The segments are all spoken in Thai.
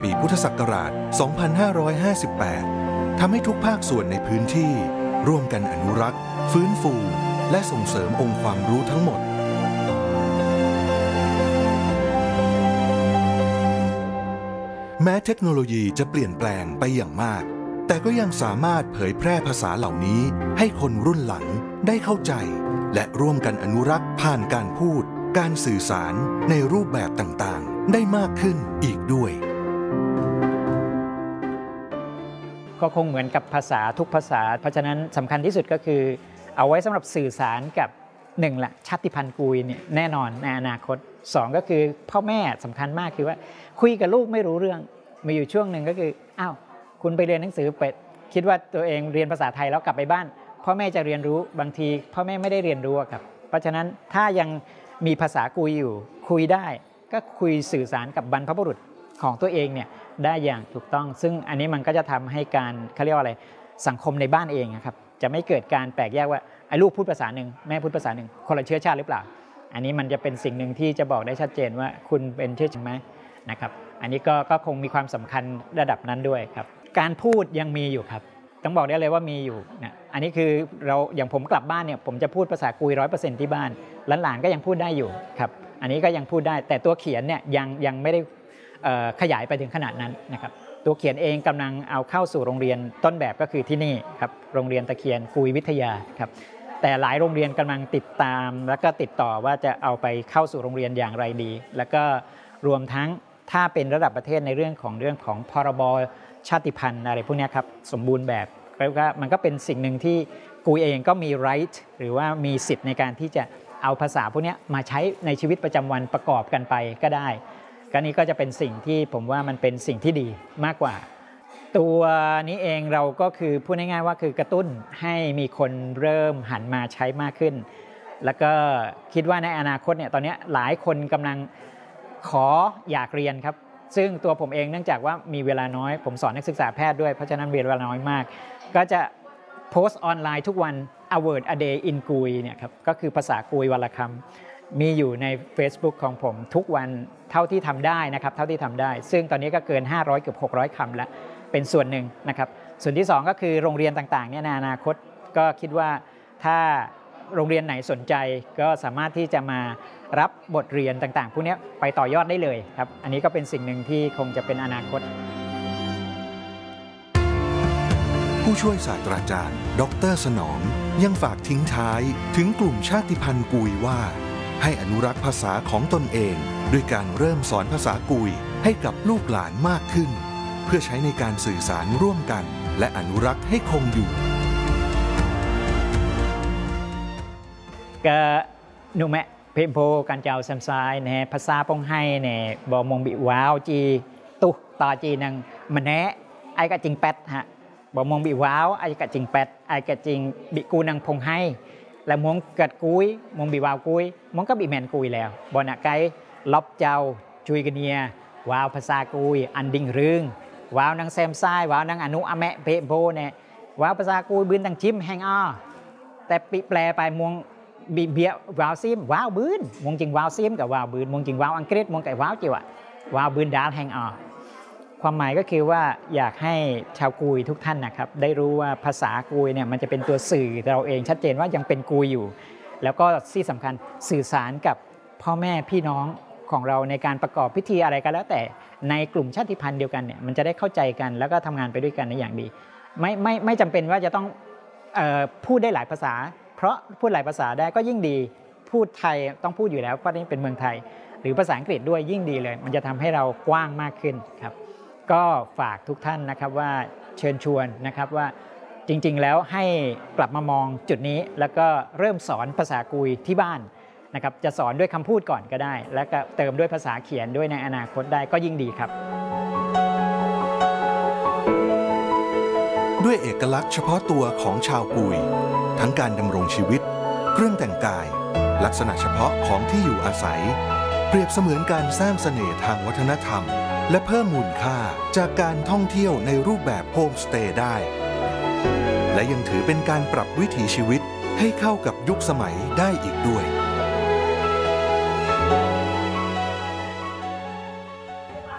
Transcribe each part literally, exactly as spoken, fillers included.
ปีพุทธศักราช สองพันห้าร้อยห้าสิบแปด ทำให้ทุกภาคส่วนในพื้นที่ร่วมกันอนุรักษ์ฟื้นฟูและส่งเสริมองค์ความรู้ทั้งหมดแม้เทคโนโลยีจะเปลี่ยนแปลงไปอย่างมากแต่ก็ยังสามารถเผยแพร่ภาษาเหล่านี้ให้คนรุ่นหลังได้เข้าใจและร่วมกันอนุรักษ์ผ่านการพูดการสื่อสารในรูปแบบต่างๆได้มากขึ้นอีกด้วยก็คงเหมือนกับภาษาทุกภาษาเพราะฉะนั้นสำคัญที่สุดก็คือเอาไว้สำหรับสื่อสารกับหนึ่งละชาติพันธุ์กุยเนี่ยแน่นอนในอนาคตสองก็คือพ่อแม่สำคัญมากคือว่าคุยกับลูกไม่รู้เรื่องมีอยู่ช่วงหนึ่งก็คืออ้าวคุณไปเรียนหนังสือเป็ดคิดว่าตัวเองเรียนภาษาไทยแล้วกลับไปบ้านพ่อแม่จะเรียนรู้บางทีพ่อแม่ไม่ได้เรียนรู้ครับเพราะฉะนั้นถ้ายังมีภาษากุยอยู่คุยได้ก็คุยสื่อสารกับบรรพบุรุษของตัวเองเนี่ยได้อย่างถูกต้องซึ่งอันนี้มันก็จะทำให้การเขาเรียกว่าอะไรสังคมในบ้านเองครับจะไม่เกิดการแปลกแยกว่าไอ้ลูกพูดภาษาหนึ่งแม่พูดภาษาหนึ่งคนละเชื้อชาติหรือเปล่าอันนี้มันจะเป็นสิ่งหนึ่งที่จะบอกได้ชัดเจนว่าคุณเป็นเชื้อชาติไหมนะครับอันนี้ก็ก็คงมีความสำคัญระดับนั้นด้วยครับการพูดยังมีอยู่ครับต้องบอกได้เลยว่ามีอยู่นะอันนี้คือเราอย่างผมกลับบ้านเนี่ยผมจะพูดภาษากุยร้อยเปอร์เซ็นต์ที่บ้านหลานๆก็ยังพูดได้อยู่ครับอันนี้ก็ยังพูดได้แต่ตัวเขียนเนี่ยยังยังไม่ได้ขยายไปถึงขนาดนั้นนะครับตัวเขียนเองกำลังเอาเข้าสู่โรงเรียนต้นแบบก็คือที่นี่ครับโรงเรียนตะเคียนกุยวิทยาครับแต่หลายโรงเรียนกำลังติดตามแล้วก็ติดต่อว่าจะเอาไปเข้าสู่โรงเรียนอย่างไรดีแล้วก็รวมทั้งถ้าเป็นระดับประเทศในเรื่องของเรื่องของพรบชาติพันธุ์อะไรพวกนี้ครับสมบูรณ์แบบก็มันก็เป็นสิ่งหนึ่งที่กุยเองก็มี right หรือว่ามีสิทธิ์ในการที่จะเอาภาษาพวกนี้มาใช้ในชีวิตประจำวันประกอบกันไปก็ได้ก็นี้ก็จะเป็นสิ่งที่ผมว่ามันเป็นสิ่งที่ดีมากกว่าตัวนี้เองเราก็คือพูดง่ายๆว่าคือกระตุ้นให้มีคนเริ่มหันมาใช้มากขึ้นแล้วก็คิดว่าในอนาคตเนี่ยตอนนี้หลายคนกำลังขออยากเรียนครับซึ่งตัวผมเองเนื่องจากว่ามีเวลาน้อยผมสอนนักศึกษาแพทย์ด้วยเพราะฉะนั้นเวลาน้อยมากก็จะโพสต์ออนไลน์ทุกวัน a word a day in กุยเนี่ยครับก็คือภาษากุยวันละคำมีอยู่ใน Facebook ของผมทุกวันเท่าที่ทำได้นะครับเท่าที่ทำได้ซึ่งตอนนี้ก็เกินห้าร้อยเกือบหกร้อยคำแล้วเป็นส่วนหนึ่งนะครับส่วนที่สองก็คือโรงเรียนต่างๆเนี่ยในอนาคตก็คิดว่าถ้าโรงเรียนไหนสนใจก็สามารถที่จะมารับบทเรียนต่างๆพวกนี้ไปต่อยอดได้เลยครับอันนี้ก็เป็นสิ่งหนึ่งที่คงจะเป็นอนาคตผู้ช่วยศาสตราจารย์ดร.สนองยังฝากทิ้งท้ายถึงกลุ่มชาติพันธุ์กุยว่าให้อนุรักษ์ภาษาของตนเองด้วยการเริ่มสอนภาษากุยให้กับลูกหลานมากขึ้นเพื่อใช้ในการสื่อสารร่วมกันและอนุรักษ์ให้คงอยู่ก็นุแมะเพมโพการเจ้าแซมซายในภาษาปงให้ในบอมงบิว้าวจีตุตาจีนังมันแนะไอ้กะจิงเป็ดฮะบอมงบิว้าวไอ้กะจิงเป็ดไอ้กะจิงบิกูนังพงให้แล้วมงกัดกุยมงบิว้าวกุยมงก็บิแมนกุยแล้วบอนะไกล็อบเจ้าจุยกันเนียว้าวภาษากุยอันดิ่งรึงว้าวนังแซมซายว้าวนังอนุอแมะเพมโพเนี่ยว้าวภาษากุยบืนดังจิ้มแหงอ้อแต่ปีแปลไปมงบีเบียว้าวซิมว้าวบืนมงจริงว้าวซิมกับว้าวบืนมงจริงว้าวอังกฤษมงกับว้าวจิวะว้าวบืนดาลแหงอ้อความหมายก็คือว่าอยากให้ชาวกุยทุกท่านนะครับได้รู้ว่าภาษากุยเนี่ยมันจะเป็นตัวสื่อเราเองชัดเจนว่ายังเป็นกุยอยู่แล้วก็ที่สำคัญสื่อสารกับพ่อแม่พี่น้องของเราในการประกอบพิธีอะไรก็แล้วแต่ในกลุ่มชาติพันธุ์เดียวกันเนี่ยมันจะได้เข้าใจกันแล้วก็ทำงานไปด้วยกันในอย่างดีไม่ไม่ไม่จำเป็นว่าจะต้องเอ่อพูดได้หลายภาษาเพราะพูดหลายภาษาได้ก็ยิ่งดีพูดไทยต้องพูดอยู่แล้วเพราะนี่เป็นเมืองไทยหรือภาษาอังกฤษด้วยยิ่งดีเลยมันจะทำให้เรากว้างมากขึ้นครับก็ฝากทุกท่านนะครับว่าเชิญชวนนะครับว่าจริงๆแล้วให้กลับมามองจุดนี้แล้วก็เริ่มสอนภาษากุยที่บ้านนะครับจะสอนด้วยคำพูดก่อนก็ได้แล้วก็เติมด้วยภาษาเขียนด้วยในอนาคตได้ก็ยิ่งดีครับด้วยเอกลักษณ์เฉพาะตัวของชาวกุยทั้งการดำรงชีวิตเครื่องแต่งกายลักษณะเฉพาะของที่อยู่อาศัยเปรียบเสมือนการสร้างเสน่ห์ทางวัฒนธรรมและเพิ่มมูลค่าจากการท่องเที่ยวในรูปแบบโฮมสเตย์ได้และยังถือเป็นการปรับวิถีชีวิตให้เข้ากับยุคสมัยได้อีกด้วยค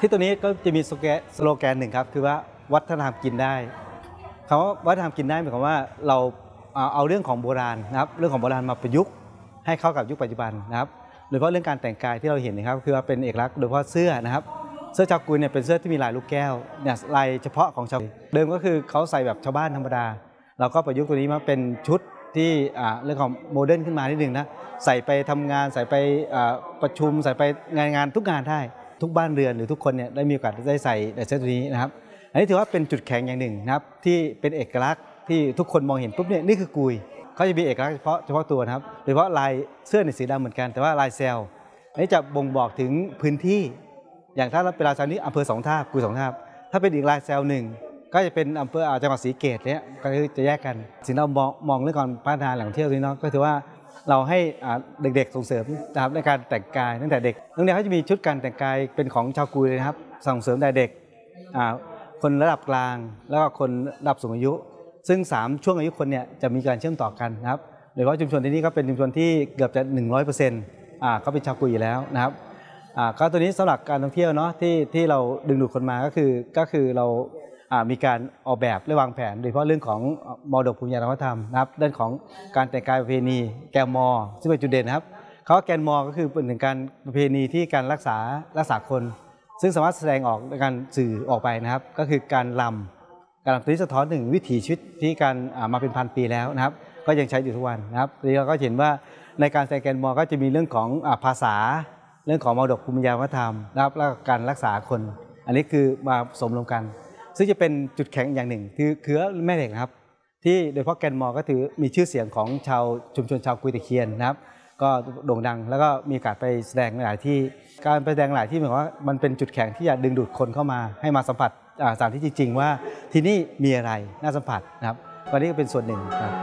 ที่ตัวนี้ก็จะมีสโลแกนหนึ่งครับคือว่าวัฒนธรรมกินได้คำว่าวัฒนธรรมกินได้หมายความว่าเราเอาเรื่องของโบราณนะครับเรื่องของโบราณมาประยุกต์ให้เข้ากับยุคปัจจุบันนะครับโดยเฉพาะเรื่องการแต่งกายที่เราเห็นนะครับคือว่าเป็นเอกลักษณ์โดยเฉพาะเสื้อนะครับเสื้อชาวกุยเนี่ยเป็นเสื้อที่มีลายลูกแก้วเนี่ยลายเฉพาะของชาวเดิมก็คือเขาใส่แบบชาวบ้านธรรมดาเราก็ประยุกต์ตัวนี้มาเป็นชุดที่เรื่องของโมเดิร์นขึ้นมานิดนึงนะใส่ไปทำงานใส่ไปประชุมใส่ไปงานงานทุกงานได้ทุกบ้านเรือนหรือทุกคนเนี่ยได้มีโอกาสได้ใส่เสื้อตัวนี้นะครับอันนี้ถือว่าเป็นจุดแข็งอย่างหนึ่งนะครับที่เป็นเอกลักษณ์ที่ทุกคนมองเห็นปุ๊บเนี่ยนี่คือกุยเขาจะมีเอกลักษณ์เฉพาะเฉพาะตัวนะครับโดยเฉพาะลายเสื้อในสีดำเหมือนกันแต่ว่าลายเซลล์อันนี้จะบ่งบอกถึงพื้นที่อย่างถ้าเราเป็นลายเซลล์นี้อำเภอสองท่ากุยสองท่าถ้าเป็นอีกลายเซลล์หนึ่งก็จะเป็นอำเภอจังหวัดศรีเกตเนี่ยก็จะแยกกันสิ่งเรามองมองเรื่องการพัฒนาแหล่งท่องเที่ยวนี้เนาะก็ถือว่าเราให้เด็กๆส่งเสริมนะครับในการแต่งกายตั้งแต่เด็กโรงเรียนเขาจะมีชุดการแต่งกายเป็นของชาวกุยเลยนะครับส่งเสริมแต่เด็กคนระดับกลางแล้วก็คนระดับสูงอายุซึ่งสามช่วงอายุคนเนี่ยจะมีการเชื่อมต่อกันนะครับโดยเฉพาะชุมชนที่นี่ก็เป็นชุมชนที่เกือบจะ หนึ่งร้อยเปอร์เซ็นต์ อ่าเขาเป็นชาวกุยอยู่แล้วนะครับอ่าก็ตัวนี้สำหรับการท่องเที่ยวเนาะที่ที่เราดึงดูดคนมาก็คือก็คือเราอ่ามีการออกแบบและวางแผนโดยเฉพาะเรื่องของมรดกภูมิปัญญาวัฒนธรรมนะครับเรื่องของการแต่งกายประเพณีแกมมอซึ่งเป็นจุดเด่นนะครับเขาแกนมอก็คือเป็นถึงการประเพณีที่การรักษารักษาคนซึ่งสามารถแสดงออกในการสื่อออกไปนะครับก็คือการลำการลำตัวนี้สะท้อนถึงวิถีชีวิตที่การมาเป็นพันปีแล้วนะครับก็ยังใช้อยู่ทุกวันนะครับทีนี้เราก็เห็นว่าในการแสดงแกนมอก็จะมีเรื่องของภาษาเรื่องของมรดกภูมิปัญญาวัฒนธรรมนะครับและการรักษาคนอันนี้คือมาผสมรวมกันซึ่งจะเป็นจุดแข็งอย่างหนึ่งคือคือแม่เหล็กนะครับที่โดยเฉพาะแกนมอก็ถือมีชื่อเสียงของชาวชุมชนชาวกุยตะเคียนนะครับก็โด่งดังแล้วก็มีโอกาสไปแสดงหลายที่การไปแสดงหลายที่หมายความว่ามันเป็นจุดแข็งที่จะดึงดูดคนเข้ามาให้มาสัมผัสสถานที่จริงๆว่าที่นี่มีอะไรน่าสัมผัสนะครับวันนี้ก็เป็นส่วนหนึ่งครับ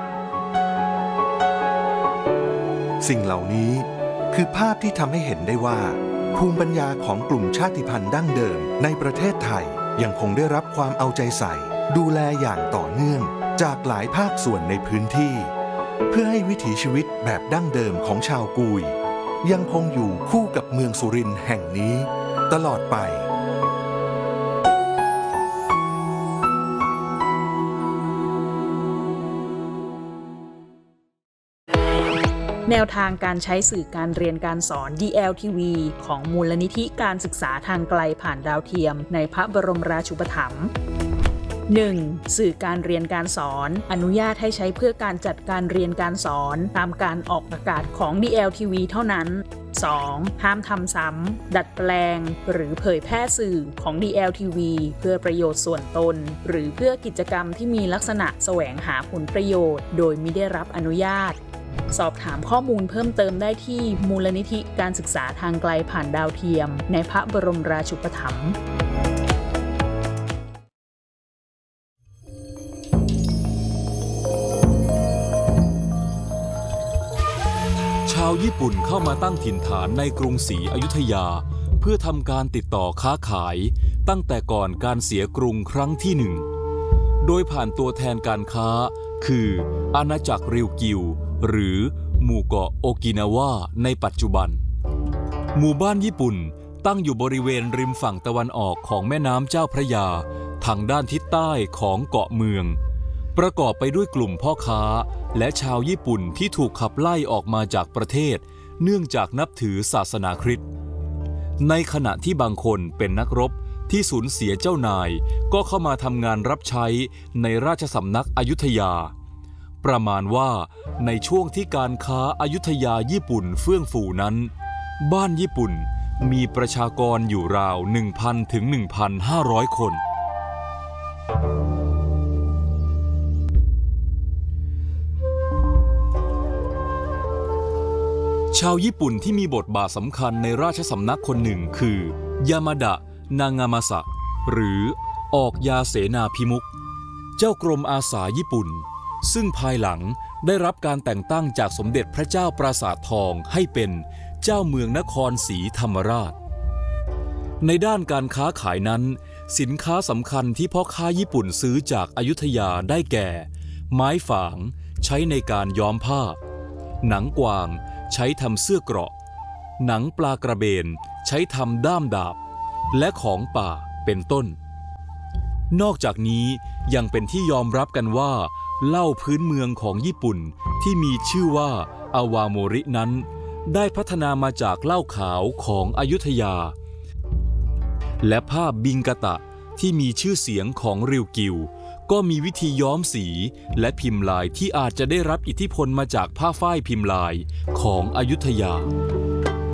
สิ่งเหล่านี้คือภาพที่ทำให้เห็นได้ว่าภูมิปัญญาของกลุ่มชาติพันธุ์ดั้งเดิมในประเทศไทยยังคงได้รับความเอาใจใส่ดูแลอย่างต่อเนื่องจากหลายภาคส่วนในพื้นที่เพื่อให้วิถีชีวิตแบบดั้งเดิมของชาวกุยยังคงอยู่คู่กับเมืองสุรินทร์แห่งนี้ตลอดไปแนวทางการใช้สื่อการเรียนการสอน ดี แอล ที วี ของมูลนิธิการศึกษาทางไกลผ่านดาวเทียมในพระบรมราชูปถัมภ์ หนึ่ง. สื่อการเรียนการสอนอนุญาตให้ใช้เพื่อการจัดการเรียนการสอนตามการออกอากาศของ ดี แอล ที วี เท่านั้น สอง. ห้ามทำซ้ำดัดแปลงหรือเผยแพร่สื่อของ ดี แอล ที วี เพื่อประโยชน์ส่วนตนหรือเพื่อกิจกรรมที่มีลักษณะแสวงหาผลประโยชน์โดยมิได้รับอนุญาตสอบถามข้อมูลเพิ่มเติมได้ที่มูลนิธิการศึกษาทางไกลผ่านดาวเทียมในพระบรมราชูปถัมภ์ชาวญี่ปุ่นเข้ามาตั้งถิ่นฐานในกรุงศรีอยุธยาเพื่อทำการติดต่อค้าขายตั้งแต่ก่อนการเสียกรุงครั้งที่หนึ่งโดยผ่านตัวแทนการค้าคืออาณาจักรริวกิวหรือหมู่เกาะโอกินาวาในปัจจุบันหมู่บ้านญี่ปุ่นตั้งอยู่บริเวณริมฝั่งตะวันออกของแม่น้ำเจ้าพระยาทางด้านทิศใต้ของเกาะเมืองประกอบไปด้วยกลุ่มพ่อค้าและชาวญี่ปุ่นที่ถูกขับไล่ออกมาจากประเทศเนื่องจากนับถือศาสนาคริสต์ในขณะที่บางคนเป็นนักรบที่สูญเสียเจ้านายก็เข้ามาทำงานรับใช้ในราชสำนักอยุธยาประมาณว่าในช่วงที่การค้าอยุธยาญี่ปุ่นเฟื่องฟูนั้นบ้านญี่ปุ่นมีประชากรอยู่ราว หนึ่งพัน ถึง หนึ่งพันห้าร้อย คนชาวญี่ปุ่นที่มีบทบาทสำคัญในราชสำนักคนหนึ่งคือยามาดะนางามาสะหรือออกยาเสนาพิมุขเจ้ากรมอาสาญี่ปุ่นซึ่งภายหลังได้รับการแต่งตั้งจากสมเด็จพระเจ้าปราสาททองให้เป็นเจ้าเมืองนครศรีธรรมราชในด้านการค้าขายนั้นสินค้าสำคัญที่พ่อค้าญี่ปุ่นซื้อจากอยุธยาได้แก่ไม้ฝางใช้ในการย้อมผ้าหนังกวางใช้ทำเสื้อเกราะหนังปลากระเบนใช้ทำด้ามดาบและของป่าเป็นต้นนอกจากนี้ยังเป็นที่ยอมรับกันว่าเหล้าพื้นเมืองของญี่ปุ่นที่มีชื่อว่าอาวาโมรินั้นได้พัฒนามาจากเหล้าขาวของอยุธยาและผ้าบิงกะตะที่มีชื่อเสียงของริวกิวก็มีวิธีย้อมสีและพิมพ์ลายที่อาจจะได้รับอิทธิพลมาจากผ้าฝ้ายพิมพ์ลายของอยุธยา